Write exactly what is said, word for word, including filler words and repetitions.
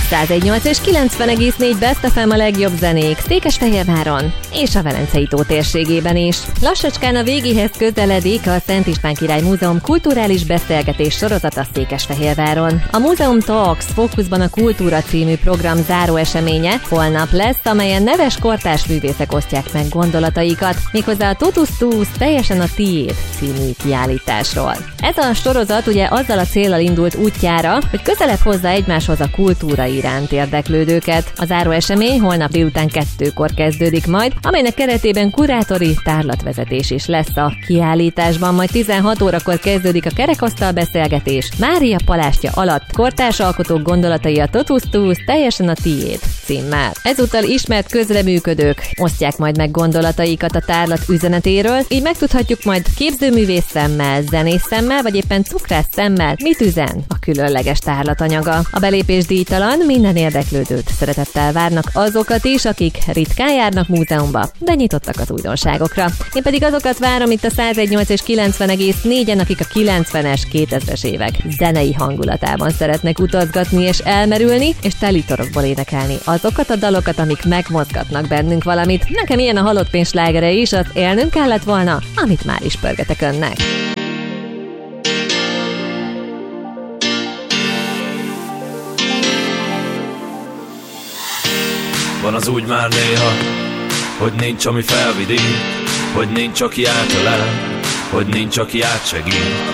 száz egy nyolc és kilencven egész négy Best ef em a legjobb zenék Székesfehérváron és a Velencei tó térségében is. Lassacskán a végéhez közeledik a Szent István Király Múzeum kulturális beszélgetés sorozata Székesfehérváron. A Múzeum Talks Fókuszban a Kultúra című program záró eseménye holnap lesz, amelyen neves kortárs művészek osztják meg gondolataikat, méghozzá a Totusz Tusz teljesen a tiéd című kiállításról. Ez a sorozat ugye azzal a céllal indult útjára, hogy közelebb hozza egymáshoz a kultúra iránt érdeklődőket. A záró esemény holnap délután kettőkor kezdődik majd, amelynek keretében kurátori tárlatvezetés is lesz a kiállításban, majd tizenhat órakor kezdődik a kerekasztal beszélgetés Mária palástja alatt kortárs alkotók gondolatai a Totusz Tusz teljesen a tiéd címmel. Ezúttal ismert közreműködők osztják majd meg gondolataikat a tárlat üzenetéről, így megtudhatjuk majd képzőművész szemmel, zenész szemmel, vagy éppen cukrász szemmel, mit üzen a különleges tárlatanyaga. A belépés díjtalan, minden érdeklődőt szeretettel várnak azokat is, akik ritkán járnak múzeumba, de nyitottak az újdonságokra. Én pedig azokat várom itt a száz egy nyolc és kilencven egész négyen, akik a kilencvenes, kétezres évek zenei hangulatában szeretnek utazgatni és elmerülni, és telitorokból énekelni azokat a dalokat, amik megmozgatnak bennünk valamit. Nekem ilyen a halott pénz slágere is, az élnünk kellett volna, amit már is pörgetek önnek. Van az úgy már néha, hogy nincs, ami felvidít, hogy nincs, aki átölel, hogy nincs, aki átsegít.